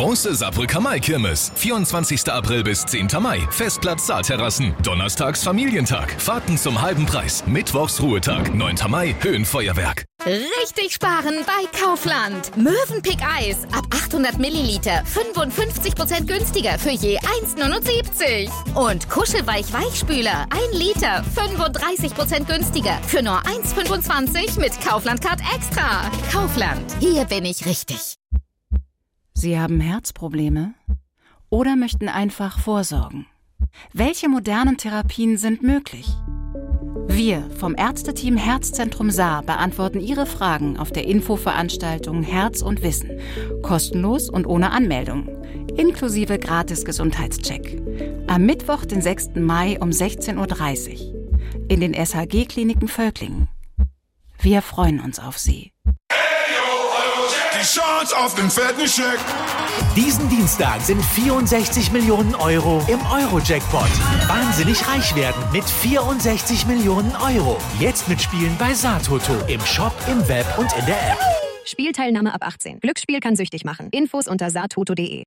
Große Saarbrücker Mai-Kirmes. 24. April bis 10. Mai. Festplatz Saarterrassen. Donnerstags Familientag. Fahrten zum halben Preis. Mittwochs Ruhetag. 9. Mai Höhenfeuerwerk. Richtig sparen bei Kaufland. Mövenpick Eis ab 800 Milliliter 55% günstiger für je 1,79. Und Kuschelweich Weichspüler 1 Liter 35% günstiger für nur 1,25 mit Kaufland Card Extra. Kaufland, hier bin ich richtig. Sie haben Herzprobleme oder möchten einfach vorsorgen? Welche modernen Therapien sind möglich? Wir vom Ärzteteam Herzzentrum Saar beantworten Ihre Fragen auf der Infoveranstaltung Herz und Wissen. Kostenlos und ohne Anmeldung. Inklusive gratis Gesundheitscheck. Am Mittwoch, den 6. Mai um 16:30 Uhr. In den SHG-Kliniken Völklingen. Wir freuen uns auf Sie. Die Chance auf den fetten Scheck. Diesen Dienstag sind 64 Millionen Euro im Euro-Jackpot. Wahnsinnig reich werden mit 64 Millionen Euro. Jetzt mitspielen bei Saartoto. Im Shop, im Web und in der App. Spielteilnahme ab 18. Glücksspiel kann süchtig machen. Infos unter saartoto.de.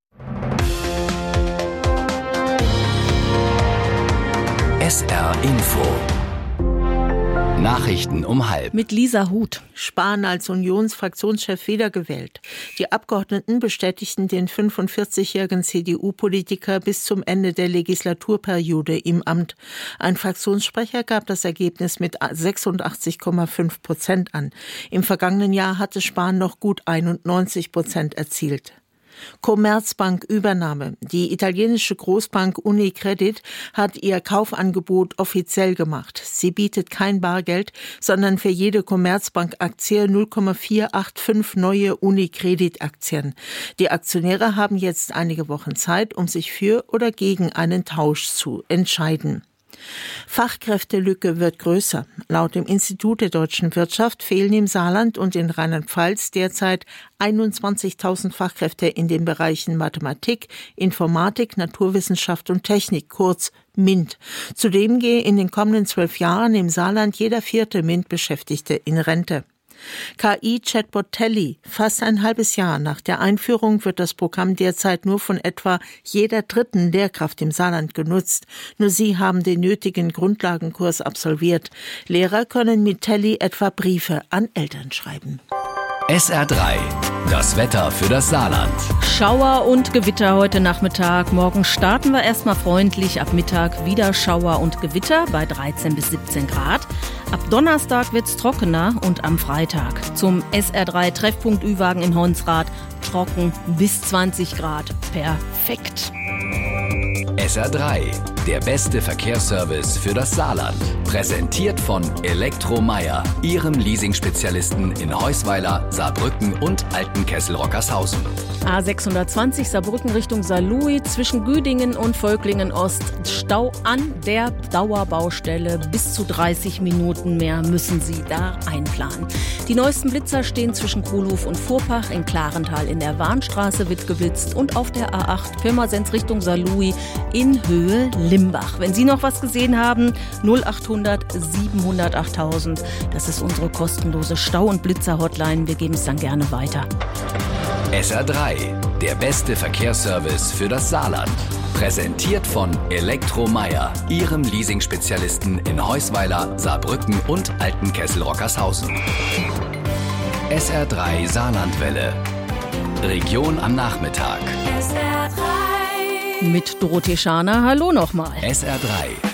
SR Info. Nachrichten um 12:30. Mit Lisa Huth. Spahn als Unionsfraktionschef wiedergewählt. Die Abgeordneten bestätigten den 45-jährigen CDU-Politiker bis zum Ende der Legislaturperiode im Amt. Ein Fraktionssprecher gab das Ergebnis mit 86,5% an. Im vergangenen Jahr hatte Spahn noch gut 91% erzielt. Commerzbank-Übernahme. Die italienische Großbank Unicredit hat ihr Kaufangebot offiziell gemacht. Sie bietet kein Bargeld, sondern für jede Commerzbank-Aktie 0,485 neue Unicredit-Aktien. Die Aktionäre haben jetzt einige Wochen Zeit, um sich für oder gegen einen Tausch zu entscheiden. Fachkräftelücke wird größer. Laut dem Institut der deutschen Wirtschaft fehlen im Saarland und in Rheinland-Pfalz derzeit 21.000 Fachkräfte in den Bereichen Mathematik, Informatik, Naturwissenschaft und Technik, kurz MINT. Zudem gehe in den kommenden 12 Jahren im Saarland jeder 4. MINT-Beschäftigte in Rente. KI-Chatbot Telly. Fast ein halbes Jahr nach der Einführung wird das Programm derzeit nur von etwa jeder 3. Lehrkraft im Saarland genutzt. Nur sie haben den nötigen Grundlagenkurs absolviert. Lehrer können mit Telly etwa Briefe an Eltern schreiben. SR3. Das Wetter für das Saarland. Schauer und Gewitter heute Nachmittag. Morgen starten wir erstmal freundlich. Ab Mittag wieder Schauer und Gewitter bei 13 bis 17 Grad. Ab Donnerstag wird's trockener und am Freitag zum SR3 Treffpunkt Ü-Wagen in Honsrath trocken bis 20 Grad. Perfekt. SR3. Der beste Verkehrsservice für das Saarland. Präsentiert von Elektromeyer, Ihrem Leasing-Spezialisten in Heusweiler, Saarbrücken und Altenkessel-Rockershausen. A620 Saarbrücken Richtung Saarlouis zwischen Güdingen und Völklingen Ost. Stau an der Dauerbaustelle. Bis zu 30 Minuten mehr müssen Sie da einplanen. Die neuesten Blitzer stehen zwischen Kohlhof und Furpach. In Klarental in der Warnstraße wird geblitzt und auf der A8 Pirmasens Richtung Saarlouis in Höhe Limbach. Wenn Sie noch was gesehen haben, 0800 700 8000. Das ist unsere kostenlose Stau- und Blitzer-Hotline. Wir geben es dann gerne weiter. SR3. Der beste Verkehrsservice für das Saarland. Präsentiert von Elektromeyer, Ihrem Leasing-Spezialisten in Heusweiler, Saarbrücken und Altenkessel-Rockershausen. SR3 Saarlandwelle. Region am Nachmittag. Mit Dorothee Schaner, hallo nochmal. SR3.